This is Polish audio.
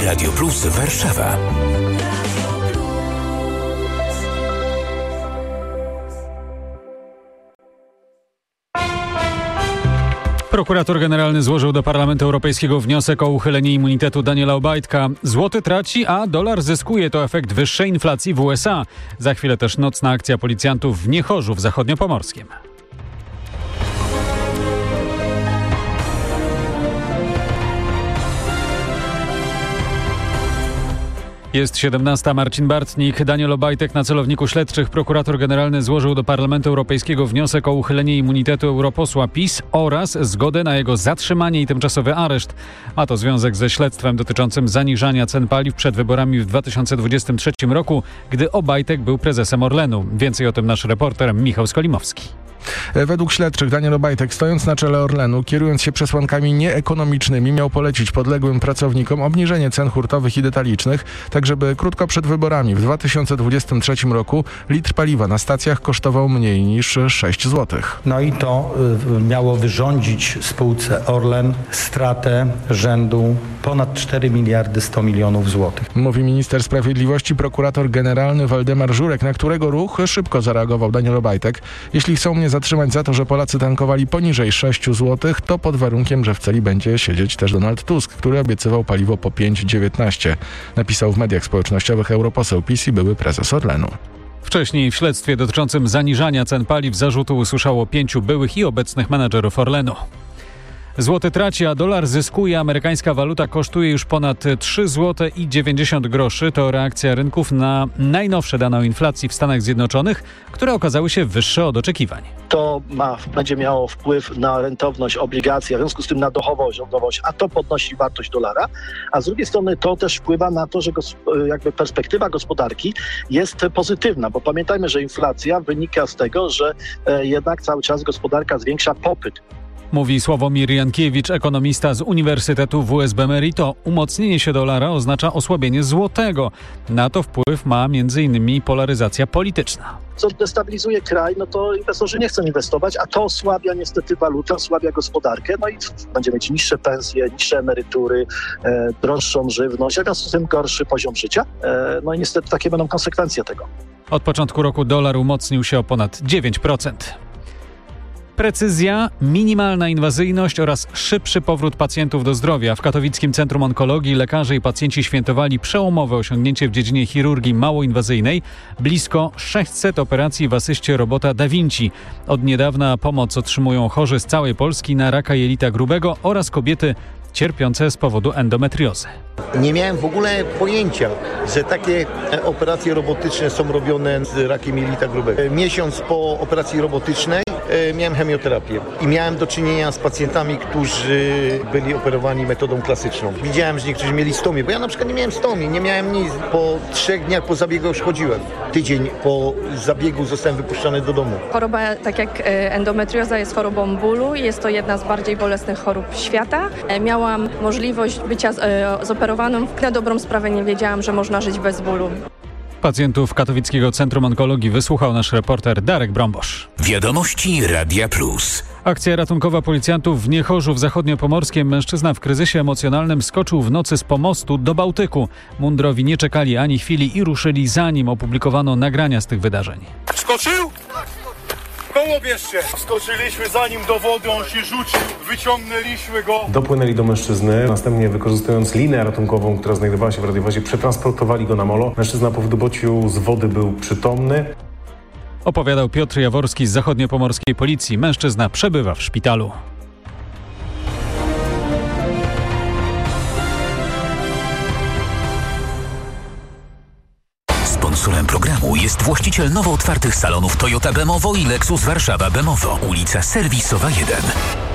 Radio Plus Warszawa. Prokurator generalny złożył do Parlamentu Europejskiego wniosek o uchylenie immunitetu Daniela Obajtka. Złoty traci, a dolar zyskuje. To efekt wyższej inflacji w USA. Za chwilę też nocna akcja policjantów w Niechorzu w Zachodniopomorskiem. Jest 17. Marcin Bartnik. Daniel Obajtek na celowniku śledczych. Prokurator generalny złożył do Parlamentu Europejskiego wniosek o uchylenie immunitetu europosła PiS oraz zgodę na jego zatrzymanie i tymczasowy areszt. Ma to związek ze śledztwem dotyczącym zaniżania cen paliw przed wyborami w 2023 roku, gdy Obajtek był prezesem Orlenu. Więcej o tym nasz reporter Michał Skolimowski. Według śledczych Daniel Obajtek, stojąc na czele Orlenu, kierując się przesłankami nieekonomicznymi, miał polecić podległym pracownikom obniżenie cen hurtowych i detalicznych, tak żeby krótko przed wyborami w 2023 roku litr paliwa na stacjach kosztował mniej niż 6 zł. No i to miało wyrządzić spółce Orlen stratę rzędu ponad 4 miliardy 100 milionów złotych. Mówi minister sprawiedliwości, prokurator generalny Waldemar Żurek, na którego ruch szybko zareagował Daniel Obajtek. Jeśli chcą mnie zatrzymać za to, że Polacy tankowali poniżej 6 zł, to pod warunkiem, że w celi będzie siedzieć też Donald Tusk, który obiecywał paliwo po 5,19. Napisał w mediach społecznościowych europoseł PiS i były prezes Orlenu. Wcześniej w śledztwie dotyczącym zaniżania cen paliw zarzutu usłyszało 5 byłych i obecnych menadżerów Orlenu. Złoty traci, a dolar zyskuje. Amerykańska waluta kosztuje już ponad 3 zł i 90 groszy. To reakcja rynków na najnowsze dane o inflacji w Stanach Zjednoczonych, które okazały się wyższe od oczekiwań. To będzie miało wpływ na rentowność obligacji, a w związku z tym na dochodowość, a to podnosi wartość dolara, a z drugiej strony to też wpływa na to, że jakby perspektywa gospodarki jest pozytywna, bo pamiętajmy, że inflacja wynika z tego, że jednak cały czas gospodarka zwiększa popyt. Mówi Sławomir Jankiewicz, ekonomista z Uniwersytetu WSB Merito. Umocnienie się dolara oznacza osłabienie złotego. Na to wpływ ma m.in. polaryzacja polityczna. Co destabilizuje kraj, no to inwestorzy nie chcą inwestować, a to osłabia niestety walutę, osłabia gospodarkę, no i będziemy mieć niższe pensje, niższe emerytury, droższą żywność, a w związku z tym gorszy poziom życia. No i niestety takie będą konsekwencje tego. Od początku roku dolar umocnił się o ponad 9%. Precyzja, minimalna inwazyjność oraz szybszy powrót pacjentów do zdrowia. W Katowickim Centrum Onkologii lekarze i pacjenci świętowali przełomowe osiągnięcie w dziedzinie chirurgii małoinwazyjnej. Blisko 600 operacji w asyście robota Da Vinci. Od niedawna pomoc otrzymują chorzy z całej Polski na raka jelita grubego oraz kobiety cierpiące z powodu endometriozy. Nie miałem w ogóle pojęcia, że takie operacje robotyczne są robione z rakiem jelita grubego. Miesiąc po operacji robotycznej miałem chemioterapię i miałem do czynienia z pacjentami, którzy byli operowani metodą klasyczną. Widziałem, że niektórzy mieli stomię, bo ja na przykład nie miałem stomii, nie miałem nic. Po 3 dniach po zabiegu już chodziłem. Tydzień po zabiegu zostałem wypuszczony do domu. Choroba, tak jak endometrioza, jest chorobą bólu. Jest to jedna z bardziej bolesnych chorób świata. Miałam możliwość bycia zoperowaną. Na dobrą sprawę nie wiedziałam, że można żyć bez bólu. Pacjentów Katowickiego Centrum Onkologii wysłuchał nasz reporter Darek Brombosz. Wiadomości Radia Plus. Akcja ratunkowa policjantów w Niechorzu w Zachodniopomorskiem. Mężczyzna w kryzysie emocjonalnym skoczył w nocy z pomostu do Bałtyku. Mundurowi nie czekali ani chwili i ruszyli, zanim opublikowano nagrania z tych wydarzeń. Skoczył? Koło bierzcie! Skoczyliśmy za nim do wody, on się rzucił, wyciągnęliśmy go. Dopłynęli do mężczyzny, następnie wykorzystując linę ratunkową, która znajdowała się w radiowozie, przetransportowali go na molo. Mężczyzna po wydobociu z wody był przytomny. Opowiadał Piotr Jaworski z Zachodniopomorskiej Policji. Mężczyzna przebywa w szpitalu. Sponsorem programu jest właściciel nowo otwartych salonów Toyota Bemowo i Lexus Warszawa Bemowo, ulica Serwisowa 1.